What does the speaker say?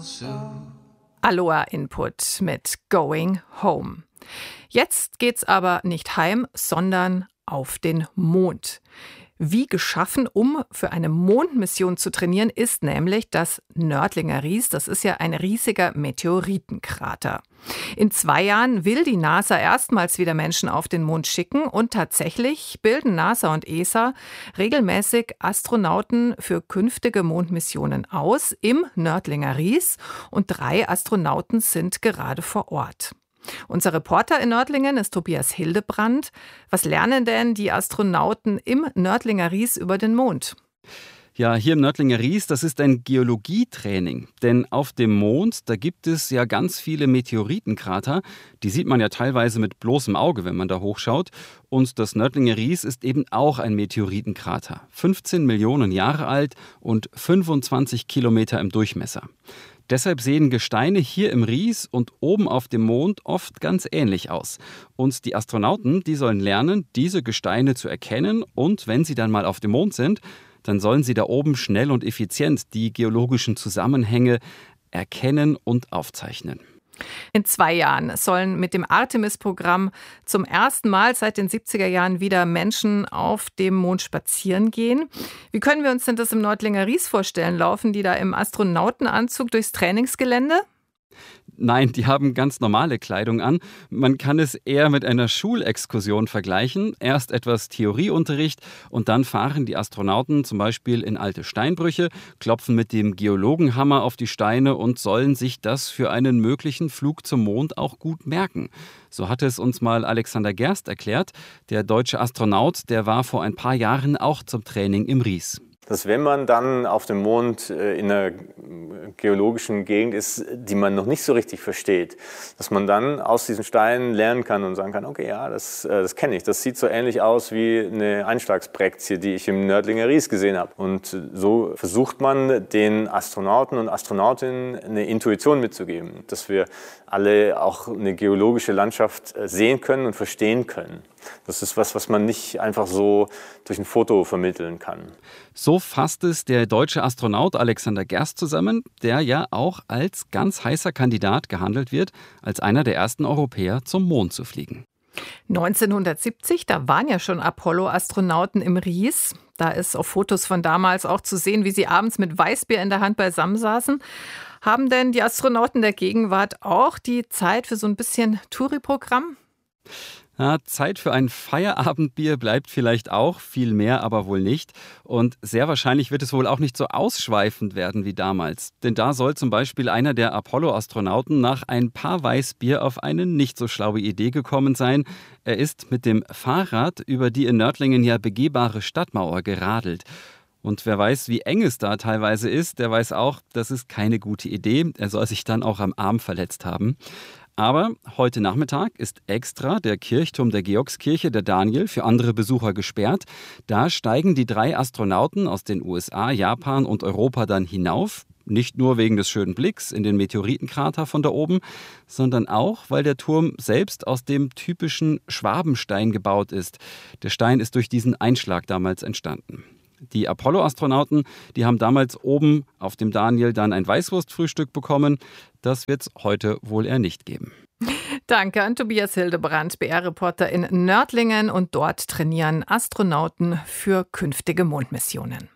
Aloha Input mit Going Home. Jetzt geht's aber nicht heim, sondern auf den Mond. Wie geschaffen, um für eine Mondmission zu trainieren, ist nämlich das Nördlinger Ries. Das ist ja ein riesiger Meteoritenkrater. In 2 Jahren will die NASA erstmals wieder Menschen auf den Mond schicken und tatsächlich bilden NASA und ESA regelmäßig Astronauten für künftige Mondmissionen aus im Nördlinger Ries und 3 Astronauten sind gerade vor Ort. Unser Reporter in Nördlingen ist Tobias Hildebrand. Was lernen denn die Astronauten im Nördlinger Ries über den Mond? Ja, hier im Nördlinger Ries, das ist ein Geologietraining. Denn auf dem Mond, da gibt es ja ganz viele Meteoritenkrater. Die sieht man ja teilweise mit bloßem Auge, wenn man da hochschaut. Und das Nördlinger Ries ist eben auch ein Meteoritenkrater. 15 Millionen Jahre alt und 25 Kilometer im Durchmesser. Deshalb sehen Gesteine hier im Ries und oben auf dem Mond oft ganz ähnlich aus. Und die Astronauten, die sollen lernen, diese Gesteine zu erkennen. Und wenn sie dann mal auf dem Mond sind, dann sollen sie da oben schnell und effizient die geologischen Zusammenhänge erkennen und aufzeichnen. In 2 Jahren sollen mit dem Artemis-Programm zum ersten Mal seit den 70er Jahren wieder Menschen auf dem Mond spazieren gehen. Wie können wir uns denn das im Nördlinger Ries vorstellen? Laufen die da im Astronautenanzug durchs Trainingsgelände? Nein, die haben ganz normale Kleidung an. Man kann es eher mit einer Schulexkursion vergleichen. Erst etwas Theorieunterricht und dann fahren die Astronauten zum Beispiel in alte Steinbrüche, klopfen mit dem Geologenhammer auf die Steine und sollen sich das für einen möglichen Flug zum Mond auch gut merken. So hat es uns mal Alexander Gerst erklärt. Der deutsche Astronaut, der war vor ein paar Jahren auch zum Training im Ries. Dass wenn man dann auf dem Mond in einer geologischen Gegend ist, die man noch nicht so richtig versteht, dass man dann aus diesen Steinen lernen kann und sagen kann, okay, ja, das kenne ich. Das sieht so ähnlich aus wie eine Einschlagspräktie, die ich im Nördlinger Ries gesehen habe. Und so versucht man den Astronauten und Astronautinnen eine Intuition mitzugeben, dass wir alle auch eine geologische Landschaft sehen können und verstehen können. Das ist was man nicht einfach so durch ein Foto vermitteln kann. So fasst es der deutsche Astronaut Alexander Gerst zusammen, der ja auch als ganz heißer Kandidat gehandelt wird, als einer der ersten Europäer zum Mond zu fliegen. 1970, da waren ja schon Apollo-Astronauten im Ries. Da ist auf Fotos von damals auch zu sehen, wie sie abends mit Weißbier in der Hand beisammen saßen. Haben denn die Astronauten der Gegenwart auch die Zeit für so ein bisschen Touri-Programm? Ja, Zeit für ein Feierabendbier bleibt vielleicht auch, viel mehr aber wohl nicht. Und sehr wahrscheinlich wird es wohl auch nicht so ausschweifend werden wie damals. Denn da soll zum Beispiel einer der Apollo-Astronauten nach ein paar Weißbier auf eine nicht so schlaue Idee gekommen sein. Er ist mit dem Fahrrad über die in Nördlingen ja begehbare Stadtmauer geradelt. Und wer weiß, wie eng es da teilweise ist, der weiß auch, das ist keine gute Idee. Er soll sich dann auch am Arm verletzt haben. Aber heute Nachmittag ist extra der Kirchturm der Georgskirche, der Daniel, für andere Besucher gesperrt. Da steigen die 3 Astronauten aus den USA, Japan und Europa dann hinauf. Nicht nur wegen des schönen Blicks in den Meteoritenkrater von da oben, sondern auch, weil der Turm selbst aus dem typischen Schwabenstein gebaut ist. Der Stein ist durch diesen Einschlag damals entstanden. Die Apollo-Astronauten, die haben damals oben auf dem Daniel dann ein Weißwurstfrühstück bekommen. Das wird es heute wohl eher nicht geben. Danke an Tobias Hildebrand, BR-Reporter in Nördlingen. Und dort trainieren Astronauten für künftige Mondmissionen.